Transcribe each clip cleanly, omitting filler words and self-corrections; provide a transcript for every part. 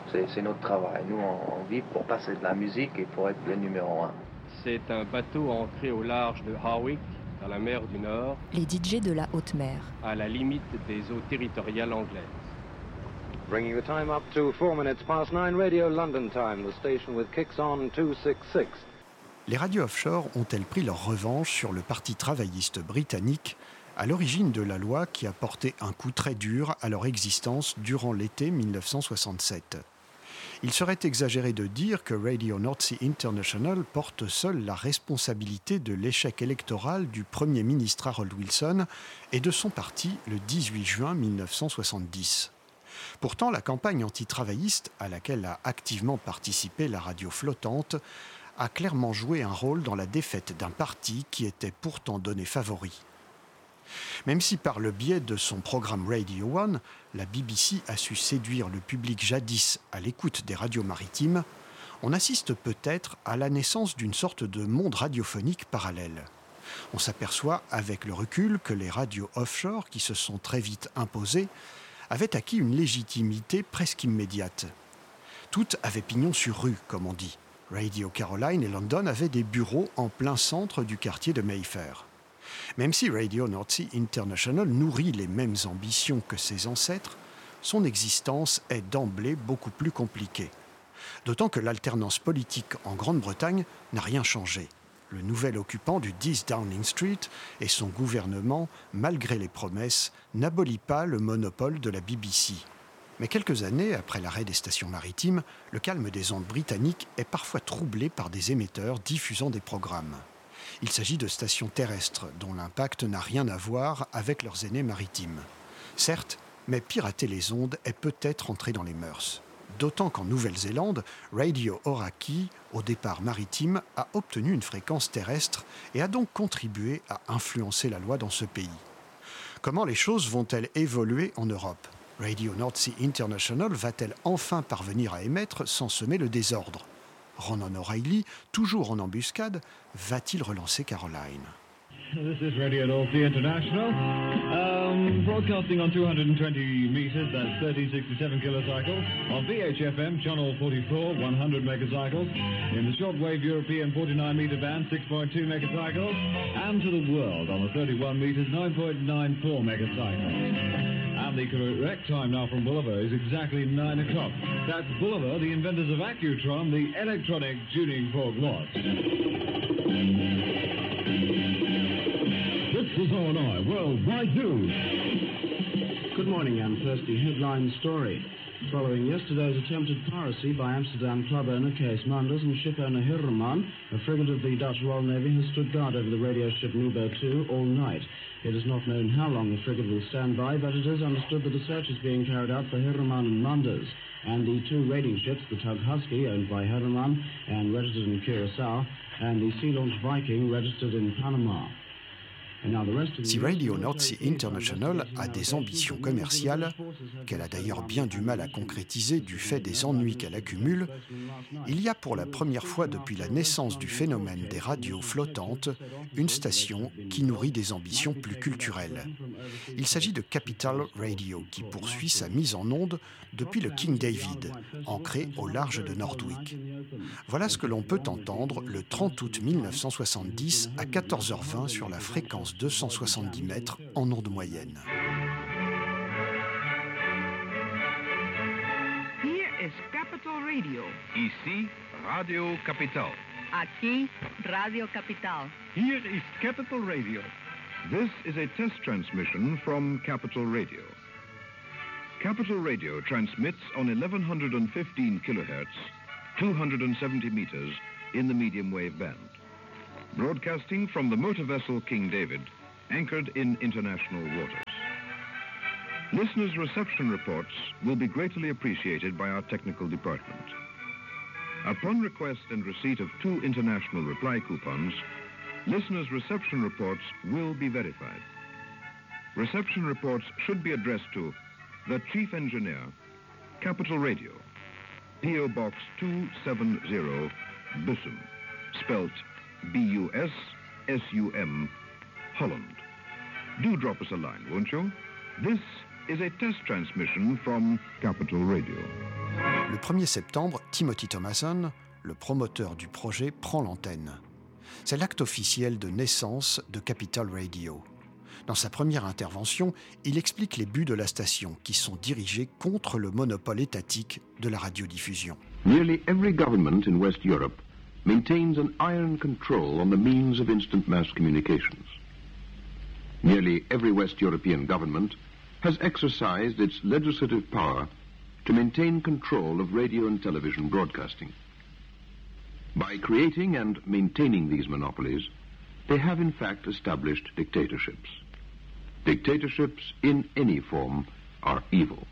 C'est notre travail. Nous, on vit pour passer de la musique et pour être le numéro 1. C'est un bateau ancré au large de Howick, dans la mer du Nord. Les DJ de la haute mer. À la limite des eaux territoriales anglaises. Bringing the time up to 4 minutes past 9, Radio London time, the station with kicks on 266. Les radios offshore ont-elles pris leur revanche sur le parti travailliste britannique à l'origine de la loi qui a porté un coup très dur à leur existence durant l'été 1967 ? Il serait exagéré de dire que Radio North Sea International porte seule la responsabilité de l'échec électoral du Premier ministre Harold Wilson et de son parti le 18 juin 1970. Pourtant, la campagne anti-travailliste, à laquelle a activement participé la radio flottante, a clairement joué un rôle dans la défaite d'un parti qui était pourtant donné favori. Même si par le biais de son programme Radio One, la BBC a su séduire le public jadis à l'écoute des radios maritimes, on assiste peut-être à la naissance d'une sorte de monde radiophonique parallèle. On s'aperçoit avec le recul que les radios offshore, qui se sont très vite imposées, avaient acquis une légitimité presque immédiate. Toutes avaient pignon sur rue, comme on dit. Radio Caroline et London avaient des bureaux en plein centre du quartier de Mayfair. Même si Radio North Sea International nourrit les mêmes ambitions que ses ancêtres, son existence est d'emblée beaucoup plus compliquée. D'autant que l'alternance politique en Grande-Bretagne n'a rien changé. Le nouvel occupant du 10 Downing Street et son gouvernement, malgré les promesses, n'abolit pas le monopole de la BBC. Mais quelques années après l'arrêt des stations maritimes, le calme des ondes britanniques est parfois troublé par des émetteurs diffusant des programmes. Il s'agit de stations terrestres dont l'impact n'a rien à voir avec leurs aînés maritimes. Certes, mais pirater les ondes est peut-être entré dans les mœurs. D'autant qu'en Nouvelle-Zélande, Radio Oraki, au départ maritime, a obtenu une fréquence terrestre et a donc contribué à influencer la loi dans ce pays. Comment les choses vont-elles évoluer en Europe ? Radio North Sea International va-t-elle enfin parvenir à émettre sans semer le désordre ? Ronan O'Reilly, toujours en embuscade, va-t-il relancer Caroline ? This is Radio North Sea International, broadcasting on 220 meters, that's 3067 kilocycles, on VHFM, channel 44, 100 megacycles, in the shortwave European 49 meter band, 6.2 megacycles, and to the world on the 31 meters, 9.94 megacycles. And the correct time now from Bulliver is exactly 9 o'clock. That's Bulliver, the inventors of Accutron, the electronic tuning fork watch. This is O&I Worldwide News. Good morning, I'm Thirsty. Headline story. Following yesterday's attempted piracy by Amsterdam club owner Kees Manders and ship owner Hirreman, a frigate of the Dutch Royal Navy has stood guard over the radio ship Nubo 2 all night. It is not known how long the frigate will stand by, but it is understood that a search is being carried out for Hirreman and Manders, and the two raiding ships, the tug Husky, owned by Hirreman and registered in Curaçao, and the Sea Launch Viking, registered in Panama. Si Radio North Sea International a des ambitions commerciales, qu'elle a d'ailleurs bien du mal à concrétiser du fait des ennuis qu'elle accumule, il y a pour la première fois depuis la naissance du phénomène des radios flottantes, une station qui nourrit des ambitions plus culturelles. Il s'agit de Capital Radio, qui poursuit sa mise en onde depuis le King David, ancré au large de Nordwick. Voilà ce que l'on peut entendre le 30 août 1970 à 14h20 sur la fréquence 270 mètres en onde moyenne. Here is Capital Radio. Ici, Radio Capital. Aquí, Radio Capital. Here is Capital Radio. This is a test transmission from Capital Radio. Capital Radio transmits on 1115 kilohertz, 270 meters in the medium wave band. Broadcasting from the motor vessel King David, anchored in international waters. Listeners' reception reports will be greatly appreciated by our technical department. Upon request and receipt of 2 international reply coupons, listeners' reception reports will be verified. Reception reports should be addressed to the Chief Engineer, Capital Radio, P.O. Box 270, Bussum, spelt B-U-S-S-U-M, Holland. Do drop us a line, won't you? This is a test transmission from Capital Radio. Le 1er septembre, Timothy Thomason, le promoteur du projet, prend l'antenne. C'est l'acte officiel de naissance de Capital Radio. Dans sa première intervention, il explique les buts de la station qui sont dirigés contre le monopole étatique de la radiodiffusion. Nearly every government in West Europe maintains an iron control on the means of instant mass communications. Nearly every West European government has exercised its legislative power to maintain control of radio and television broadcasting. By creating and maintaining these monopolies, they have in fact established dictatorships. Dictatorships in any form are evil.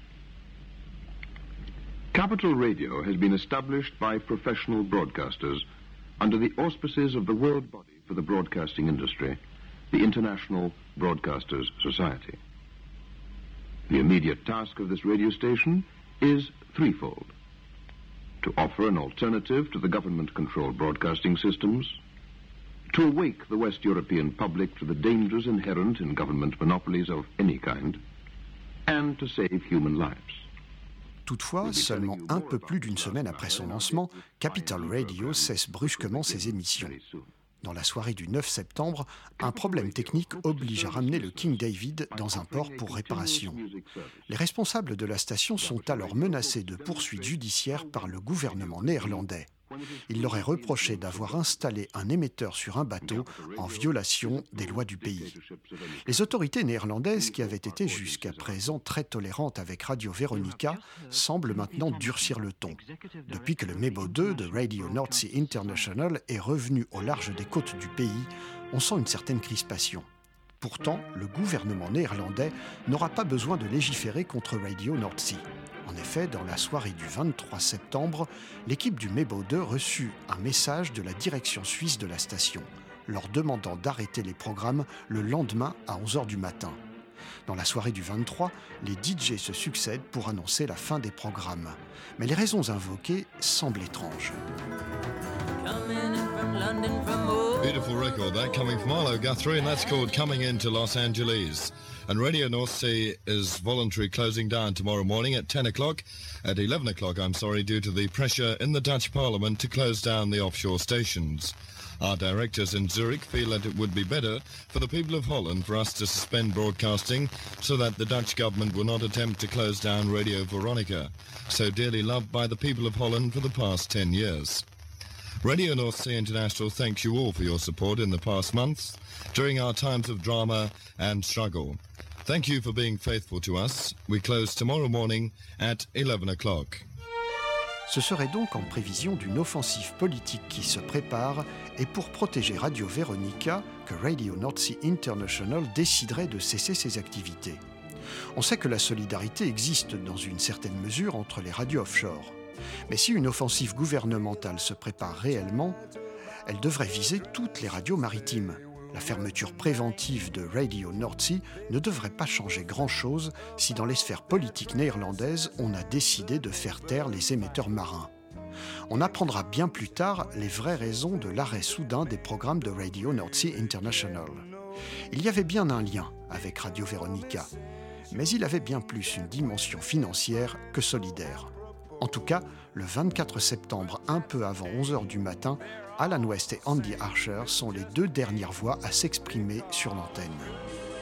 Capital Radio has been established by professional broadcasters under the auspices of the World Body for the Broadcasting Industry, the International Broadcasters Society. The immediate task of this radio station is threefold: to offer an alternative to the government-controlled broadcasting systems, to awake the West European public to the dangers inherent in government monopolies of any kind, and to save human lives. Toutefois, seulement un peu plus d'une semaine après son lancement, Capital Radio cesse brusquement ses émissions. Dans la soirée du 9 septembre, un problème technique oblige à ramener le King David dans un port pour réparation. Les responsables de la station sont alors menacés de poursuites judiciaires par le gouvernement néerlandais. Il leur est reproché d'avoir installé un émetteur sur un bateau en violation des lois du pays. Les autorités néerlandaises, qui avaient été jusqu'à présent très tolérantes avec Radio Veronica, semblent maintenant durcir le ton. Depuis que le MEBO 2 de Radio North Sea International est revenu au large des côtes du pays, on sent une certaine crispation. Pourtant, le gouvernement néerlandais n'aura pas besoin de légiférer contre Radio North Sea. En effet, dans la soirée du 23 septembre, l'équipe du MEBO 2 reçut un message de la direction suisse de la station, leur demandant d'arrêter les programmes le lendemain à 11h du matin. Dans la soirée du 23, les DJ se succèdent pour annoncer la fin des programmes. Mais les raisons invoquées semblent étranges. Beautiful record that coming from Arlo Guthrie, and that's called Coming Into Los Angeles. And Radio North Sea is voluntary closing down tomorrow morning at 11 o'clock, due to the pressure in the Dutch Parliament to close down the offshore stations. Our directors in Zurich feel that it would be better for the people of Holland for us to suspend broadcasting so that the Dutch government will not attempt to close down Radio Veronica, so dearly loved by the people of Holland for the past 10 years. Radio North Sea International thanks you all for your support in the past months, during our times of drama and struggle. Thank you for being faithful to us. We close tomorrow morning at 11 o'clock. Ce serait donc en prévision d'une offensive politique qui se prépare et pour protéger Radio Veronica que Radio North Sea International déciderait de cesser ses activités. On sait que la solidarité existe dans une certaine mesure entre les radios offshore. Mais si une offensive gouvernementale se prépare réellement, elle devrait viser toutes les radios maritimes. La fermeture préventive de Radio North Sea ne devrait pas changer grand-chose si dans les sphères politiques néerlandaises, on a décidé de faire taire les émetteurs marins. On apprendra bien plus tard les vraies raisons de l'arrêt soudain des programmes de Radio North Sea International. Il y avait bien un lien avec Radio Veronica, mais il avait bien plus une dimension financière que solidaire. En tout cas, le 24 septembre, un peu avant 11h du matin, Alan West et Andy Archer sont les deux dernières voix à s'exprimer sur l'antenne.